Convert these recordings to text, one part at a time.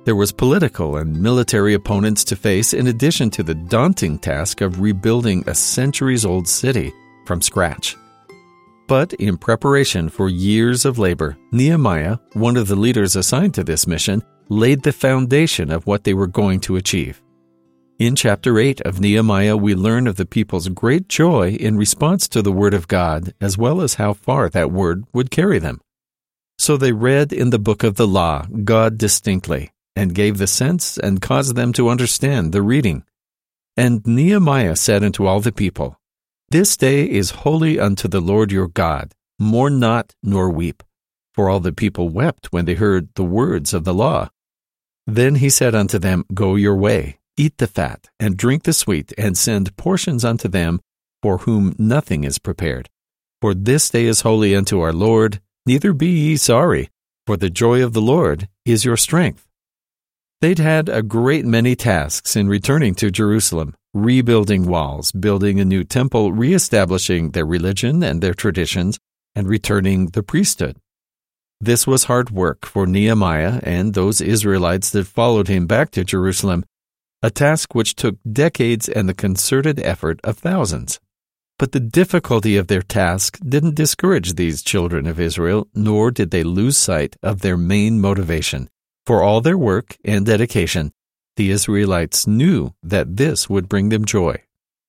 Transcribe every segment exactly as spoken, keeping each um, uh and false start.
There was political and military opponents to face in addition to the daunting task of rebuilding a centuries-old city from scratch. But in preparation for years of labor, Nehemiah, one of the leaders assigned to this mission, laid the foundation of what they were going to achieve. In chapter eight of Nehemiah, we learn of the people's great joy in response to the word of God, as well as how far that word would carry them. So they read in the book of the law God distinctly, and gave the sense and caused them to understand the reading. And Nehemiah said unto all the people, This day is holy unto the Lord your God. Mourn not nor weep. For all the people wept when they heard the words of the law. Then he said unto them, Go your way, eat the fat, and drink the sweet, and send portions unto them for whom nothing is prepared. For this day is holy unto our Lord, neither be ye sorry, for the joy of the Lord is your strength. They'd had a great many tasks in returning to Jerusalem, rebuilding walls, building a new temple, reestablishing their religion and their traditions, and returning the priesthood. This was hard work for Nehemiah and those Israelites that followed him back to Jerusalem, a task which took decades and the concerted effort of thousands. But the difficulty of their task didn't discourage these children of Israel, nor did they lose sight of their main motivation. For all their work and dedication, the Israelites knew that this would bring them joy.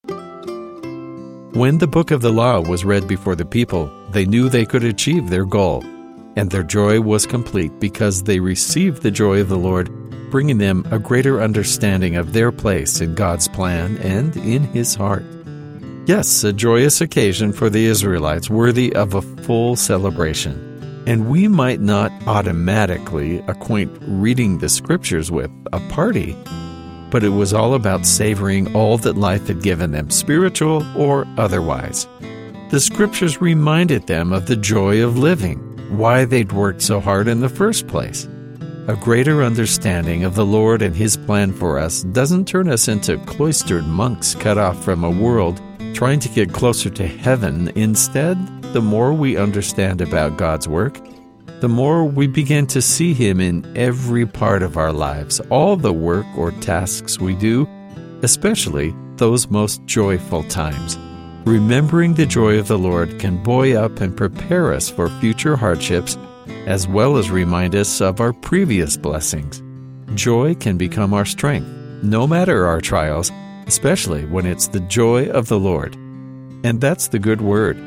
When the book of the law was read before the people, they knew they could achieve their goal, and their joy was complete because they received the joy of the Lord, bringing them a greater understanding of their place in God's plan and in His heart. Yes, a joyous occasion for the Israelites, worthy of a full celebration. And we might not automatically acquaint reading the Scriptures with a party, but it was all about savoring all that life had given them, spiritual or otherwise. The Scriptures reminded them of the joy of living, why they'd worked so hard in the first place. A greater understanding of the Lord and His plan for us doesn't turn us into cloistered monks cut off from a world trying to get closer to heaven. Instead, the more we understand about God's work, the more we begin to see Him in every part of our lives, all the work or tasks we do, especially those most joyful times. Remembering the joy of the Lord can buoy up and prepare us for future hardships, as well as remind us of our previous blessings. Joy can become our strength, no matter our trials, especially when it's the joy of the Lord. And that's the good word.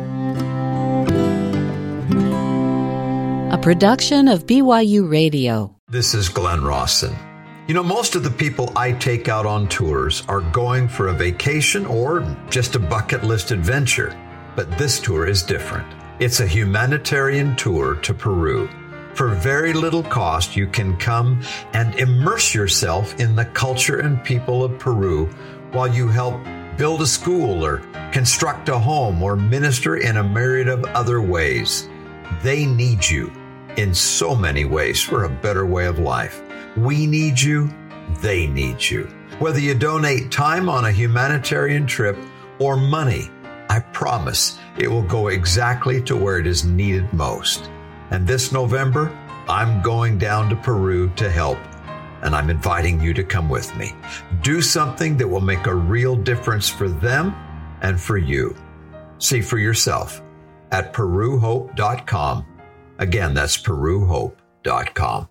A production of B Y U Radio. This is Glenn Rawson. You know, most of the people I take out on tours are going for a vacation or just a bucket list adventure. But this tour is different. It's a humanitarian tour to Peru. For very little cost, you can come and immerse yourself in the culture and people of Peru while you help build a school or construct a home or minister in a myriad of other ways. They need you in so many ways for a better way of life. We need you. They need you. Whether you donate time on a humanitarian trip or money, I promise it will go exactly to where it is needed most. And this November, I'm going down to Peru to help, and I'm inviting you to come with me. Do something that will make a real difference for them and for you. See for yourself at peru hope dot com. Again, that's peru hope dot com.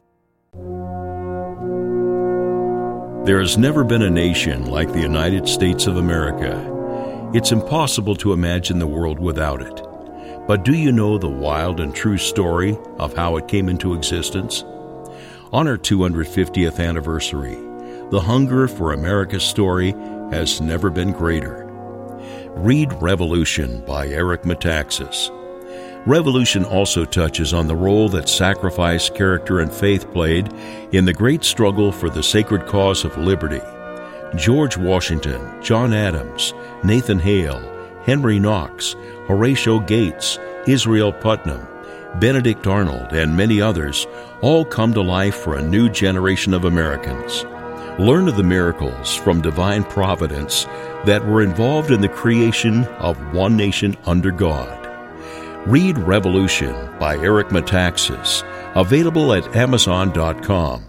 There has never been a nation like the United States of America. It's impossible to imagine the world without it. But do you know the wild and true story of how it came into existence? On our two hundred fiftieth anniversary, the hunger for America's story has never been greater. Read Revolution by Eric Metaxas. Revolution also touches on the role that sacrifice, character, and faith played in the great struggle for the sacred cause of liberty. George Washington, John Adams, Nathan Hale, Henry Knox, Horatio Gates, Israel Putnam, Benedict Arnold, and many others all come to life for a new generation of Americans. Learn of the miracles from divine providence that were involved in the creation of one nation under God. Read Revolution by Eric Metaxas, available at amazon dot com.